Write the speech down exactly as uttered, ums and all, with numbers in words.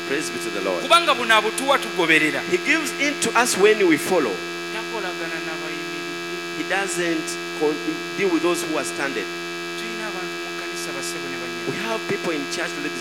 Praise be to the Lord. kubanga buno abutuwa tugoberera. He gives in to us when we follow. Takolagana n'abayimiridde. He doesn't con- deal with those who are standing. Tulina abantu mu kkanisa bassebo ne We bannyabo. have people in church, ladies